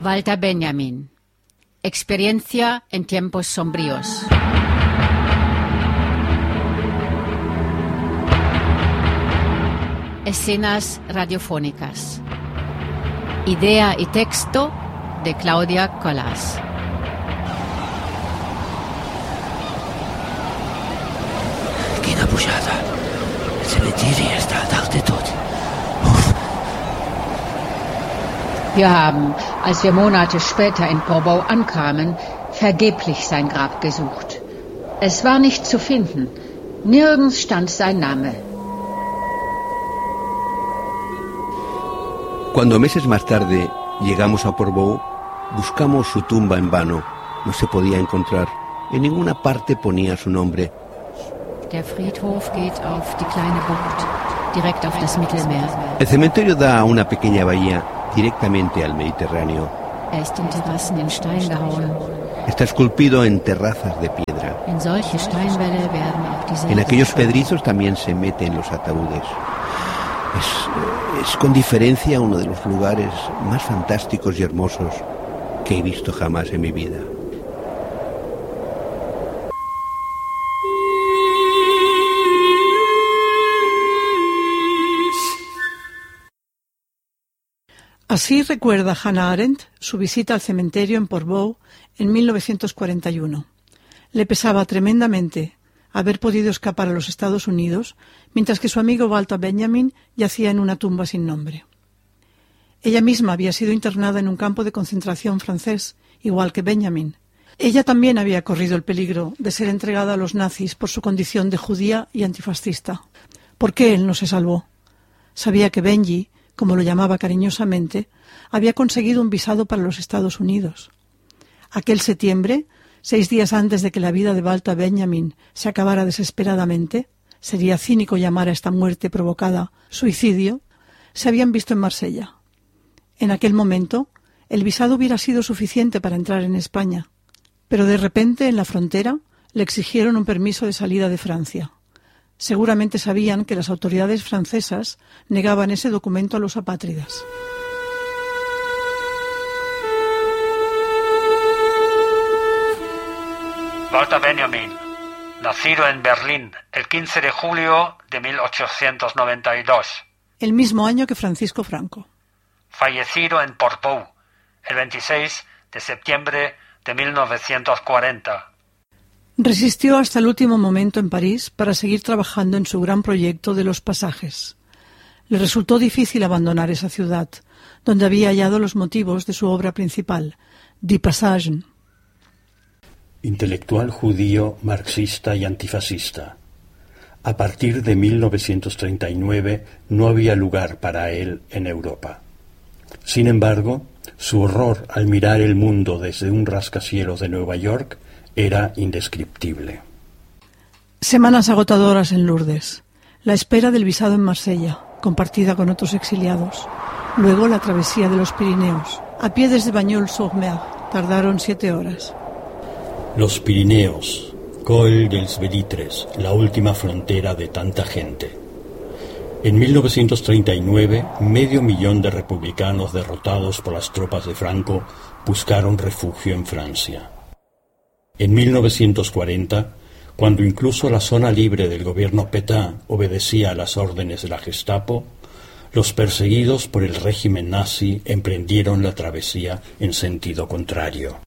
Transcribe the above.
Walter Benjamin. Experiencia en tiempos sombríos. Escenas radiofónicas. Idea y texto de Claudia Colas. Quina pujada. El cementiri està dalt de tot. Wir haben, als wir Monate später in Portbou ankamen, vergeblich sein Grab gesucht. Es war nicht zu finden. Nirgends stand sein Name. Cuando meses más tarde llegamos a Portbou, buscamos su tumba en vano. No se podía encontrar. En ninguna parte ponía su nombre. Der Friedhof geht auf die kleine Bucht, direkt auf das Mittelmeer. El cementerio da a una pequeña bahía directamente al Mediterráneo. Ist in Terrassen in Stein gehauen. Está esculpido en terrazas de piedra. In solche Steinwälle werden auch diese... En aquellos pedrizos también se meten los ataúdes. Es con diferencia uno de los lugares más fantásticos y hermosos que he visto jamás en mi vida. Así recuerda Hannah Arendt su visita al cementerio en Portbou en 1941. Le pesaba tremendamente haber podido escapar a los Estados Unidos, mientras que su amigo Walter Benjamin yacía en una tumba sin nombre. Ella misma había sido internada en un campo de concentración francés, igual que Benjamin. Ella también había corrido el peligro de ser entregada a los nazis por su condición de judía y antifascista. ¿Por qué él no se salvó? Sabía que Benji, como lo llamaba cariñosamente, había conseguido un visado para los Estados Unidos. Aquel septiembre, 6 días antes de que la vida de Walter Benjamin se acabara desesperadamente, sería cínico llamar a esta muerte provocada suicidio, se habían visto en Marsella. En aquel momento, el visado hubiera sido suficiente para entrar en España, pero de repente, en la frontera, le exigieron un permiso de salida de Francia. Seguramente sabían que las autoridades francesas negaban ese documento a los apátridas. Walter Benjamin, nacido en Berlín el 15 de julio de 1892. El mismo año que Francisco Franco. Fallecido en Portbou el 26 de septiembre de 1940. Resistió hasta el último momento en París para seguir trabajando en su gran proyecto de los pasajes. Le resultó difícil abandonar esa ciudad, donde había hallado los motivos de su obra principal, Die Passagen. Intelectual judío, marxista y antifascista. A partir de 1939 no había lugar para él en Europa. Sin embargo, su horror al mirar el mundo desde un rascacielos de Nueva York era indescriptible. Semanas agotadoras en Lourdes, la espera del visado en Marsella, compartida con otros exiliados. Luego la travesía de los Pirineos. A pie desde Bagnols-sur-Mer, tardaron 7 horas. Los Pirineos, Col dels Belitres, la última frontera de tanta gente. En 1939, 500.000 de republicanos derrotados por las tropas de Franco buscaron refugio en Francia. En 1940, cuando incluso la zona libre del gobierno Pétain obedecía a las órdenes de la Gestapo, los perseguidos por el régimen nazi emprendieron la travesía en sentido contrario.